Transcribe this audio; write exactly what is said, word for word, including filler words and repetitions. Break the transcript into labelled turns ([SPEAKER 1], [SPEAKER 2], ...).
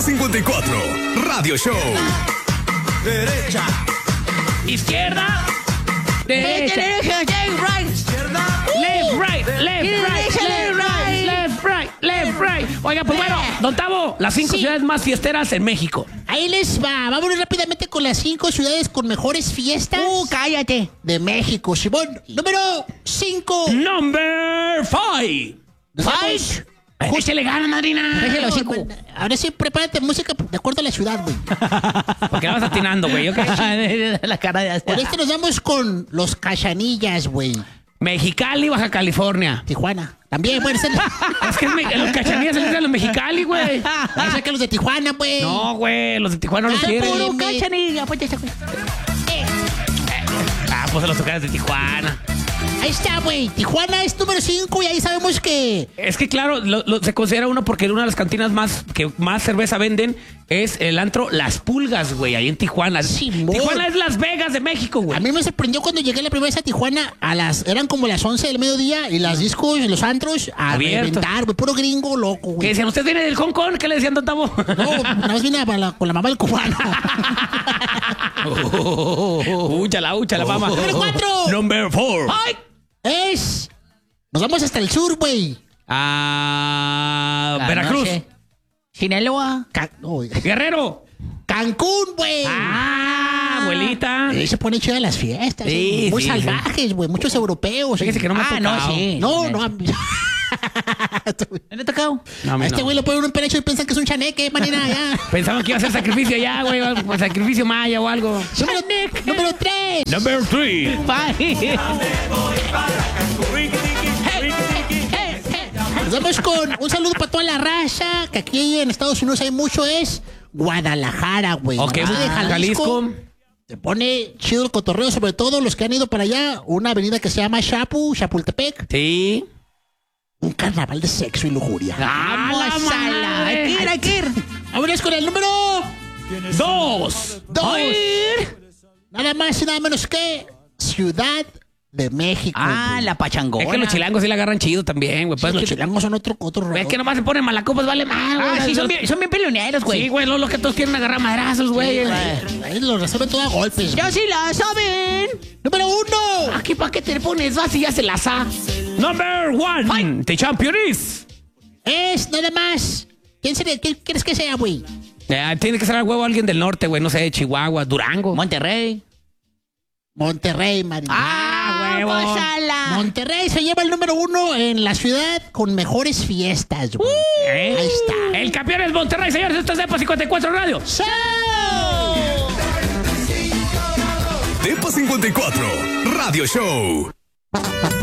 [SPEAKER 1] cincuenta y cuatro, Radio Show.
[SPEAKER 2] Derecha.
[SPEAKER 3] Izquierda. Derecha.
[SPEAKER 2] Right. Izquierda.
[SPEAKER 3] Left, right, left, right, left, right, left, right, left, right. Oiga, pues bueno, don Tavo, las cinco
[SPEAKER 4] Sí.
[SPEAKER 3] ciudades más fiesteras en México.
[SPEAKER 4] Ahí les va. Vámonos rápidamente con las cinco ciudades con mejores fiestas.
[SPEAKER 2] Uh, cállate.
[SPEAKER 4] De México, Simón. Número cinco.
[SPEAKER 3] Number five.
[SPEAKER 4] Five.
[SPEAKER 3] Justo le gana, madrina.
[SPEAKER 4] Déjelo, cinco. Ahora sí, prepárate música de acuerdo a la ciudad, güey.
[SPEAKER 3] Porque la vas atinando, güey, ¿ok?
[SPEAKER 2] La cara de
[SPEAKER 4] Por este nos vamos con los Cachanillas, güey.
[SPEAKER 3] Mexicali, Baja California.
[SPEAKER 4] Tijuana. También pueden ser.
[SPEAKER 3] Es que es me- los Cachanillas se les dan los Mexicali, güey.
[SPEAKER 4] Van a ser que los de Tijuana, güey.
[SPEAKER 3] No, güey, los de Tijuana no los
[SPEAKER 4] Ah,
[SPEAKER 3] quieren.
[SPEAKER 4] puro
[SPEAKER 2] Puro cachanilla. Pues esa, güey.
[SPEAKER 3] Ah, pues los tocadas de Tijuana.
[SPEAKER 4] Ahí está, güey. Tijuana es número cinco y ahí sabemos que...
[SPEAKER 3] Es que claro, lo- lo- se considera uno porque una de las cantinas más que más cerveza venden es el antro Las Pulgas, güey, ahí en Tijuana.
[SPEAKER 4] Simón.
[SPEAKER 3] Tijuana es Las Vegas de México, güey.
[SPEAKER 4] A mí me sorprendió cuando llegué la primera vez a Tijuana, a las, eran como las once del mediodía y las discos y los antros a
[SPEAKER 3] Abiertos.
[SPEAKER 4] reventar, güey, puro gringo loco,
[SPEAKER 3] ¿Qué
[SPEAKER 4] güey.
[SPEAKER 3] decían? ¿Usted viene del Hong Kong? ¿Qué le decían, don Tavo?
[SPEAKER 4] No, nada más vine a la- con la mamá del cubano.
[SPEAKER 3] Úchala, úchala, mamá.
[SPEAKER 4] Número cuatro.
[SPEAKER 3] Number four.
[SPEAKER 4] ¡Ay! Es... Nos vamos hasta el sur, güey.
[SPEAKER 3] Ah,
[SPEAKER 2] Ah,
[SPEAKER 3] Veracruz.
[SPEAKER 2] no sé. Sinaloa.
[SPEAKER 4] Ca- no, güey.
[SPEAKER 3] Guerrero.
[SPEAKER 4] Cancún, güey.
[SPEAKER 3] Ah, abuelita.
[SPEAKER 4] Ahí se pone chida las fiestas.
[SPEAKER 3] Sí,
[SPEAKER 4] eh, Muy
[SPEAKER 3] sí,
[SPEAKER 4] salvajes, güey. Muchos europeos.
[SPEAKER 3] Fíjese que no me ha
[SPEAKER 2] Ah, no,
[SPEAKER 3] tocado.
[SPEAKER 2] sí.
[SPEAKER 4] No, no. a mí-
[SPEAKER 2] ¿Me ha tocado?
[SPEAKER 3] No, a mí
[SPEAKER 4] A este
[SPEAKER 3] no.
[SPEAKER 4] güey le ponen un perecho y piensan que es un chaneque, manera, ya.
[SPEAKER 3] Pensaban que iba a hacer sacrificio ya, güey. o Sacrificio maya o algo.
[SPEAKER 4] Número, número tres.
[SPEAKER 3] Number three.
[SPEAKER 2] Bye.
[SPEAKER 4] Nos vamos con un saludo para toda la raza, que aquí en Estados Unidos hay mucho, es Guadalajara, güey.
[SPEAKER 3] Ok,
[SPEAKER 4] Yo soy de
[SPEAKER 3] ah, Jalisco.
[SPEAKER 4] Se pone chido el cotorreo, sobre todo los que han ido para allá. Una avenida que se llama Chapu, Chapultepec.
[SPEAKER 3] Sí.
[SPEAKER 4] Un carnaval de sexo y lujuria.
[SPEAKER 3] ¡Vamos
[SPEAKER 2] a la- hay que ir, hay que ir.
[SPEAKER 4] Vámonos con el número
[SPEAKER 3] Dos.
[SPEAKER 4] dos. Nada más y nada menos que Ciudad de México.
[SPEAKER 2] Ah,
[SPEAKER 4] güey.
[SPEAKER 2] la pachangona.
[SPEAKER 3] Es que los chilangos sí la agarran chido también, güey.
[SPEAKER 4] Sí,
[SPEAKER 3] Pues
[SPEAKER 4] los
[SPEAKER 3] que-
[SPEAKER 4] chilangos son otro, otro rollo.
[SPEAKER 3] Es que nomás se ponen malacopas, vale más, güey.
[SPEAKER 2] Ah, sí, son
[SPEAKER 3] Los-
[SPEAKER 2] bien, son bien peleoneros, güey.
[SPEAKER 3] Sí, güey, lo, lo que todos quieren agarrar madrazos, güey.
[SPEAKER 4] Ahí los resuelven todo a golpes.
[SPEAKER 2] Ya sí la saben.
[SPEAKER 4] Número uno.
[SPEAKER 3] Aquí, ¿para qué te pones? Así ya se las ha. Number one. The champion is.
[SPEAKER 4] Es nada más. ¿Quién, sería, ¿Quién quieres que sea, güey?
[SPEAKER 3] Eh, tiene que ser al huevo alguien del norte, güey. No sé, Chihuahua, Durango.
[SPEAKER 2] Monterrey.
[SPEAKER 4] Monterrey, Marina.
[SPEAKER 3] Ah, huevo.
[SPEAKER 2] pásala.
[SPEAKER 4] Monterrey se lleva el número uno en la ciudad con mejores fiestas, güey.
[SPEAKER 3] ¿Eh?
[SPEAKER 4] Ahí está.
[SPEAKER 3] El campeón es Monterrey, señores. Esto es Depa cincuenta y cuatro Radio.
[SPEAKER 4] ¡Sí!
[SPEAKER 1] Depa cincuenta y cuatro, Radio Show.